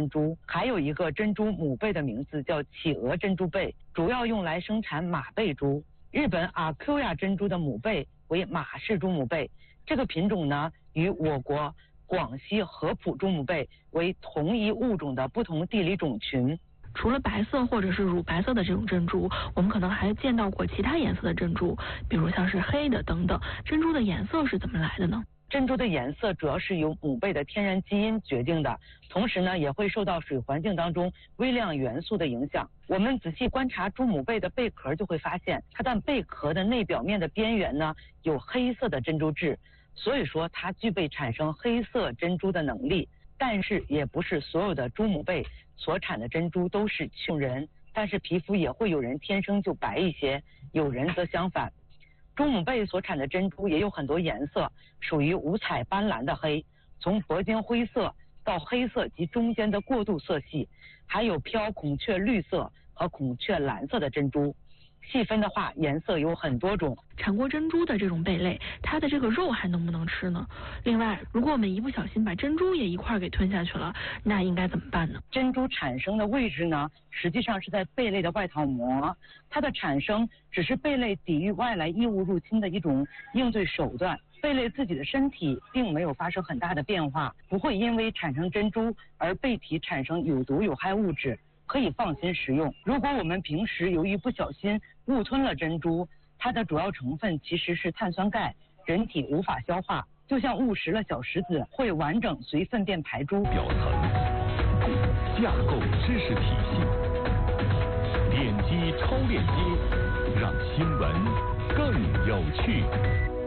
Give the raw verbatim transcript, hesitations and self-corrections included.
珍珠，还有一个珍珠母贝的名字叫企鹅珍珠贝，主要用来生产马贝珠。日本阿 Q 亚珍珠的母贝为马氏珠母贝，这个品种呢与我国广西合浦珠母贝为同一物种的不同地理种群。 除了白色或者是乳白色的这种珍珠，我们可能还见到过其他颜色的珍珠，比如像是黑的等等。珍珠的颜色是怎么来的呢？ 珍珠的颜色主要是由母贝的天然基因决定的，同时呢也会受到水环境当中微量元素的影响。我们仔细观察珠母贝的贝壳，就会发现它的贝壳的内表面的边缘呢有黑色的珍珠质，所以说它具备产生黑色珍珠的能力。但是也不是所有的珠母贝所产的珍珠都是穷人，但是皮肤也会有人天生就白一些，有人则相反。珠母贝所产的珍珠也有很多颜色，属于五彩斑斓的黑，从铂金灰色到黑色及中间的过渡色系，还有飘孔雀绿色和孔雀蓝色的珍珠。细分的话，颜色有很多种。 产过珍珠的这种贝类，它的这个肉还能不能吃呢？另外，如果我们一不小心把珍珠也一块给吞下去了，那应该怎么办呢？ 珍珠产生的位置呢，实际上是在贝类的外套膜，它的产生只是贝类抵御外来异物入侵的一种应对手段。贝类自己的身体并没有发生很大的变化，不会因为产生珍珠而贝体产生有毒有害物质，可以放心食用。如果我们平时由于不小心误吞了珍珠，它的主要成分其实是碳酸钙，人体无法消化，就像误食了小石子，会完整随粪便排出。 表层架构知识体系，点击超链接，让新闻更有趣。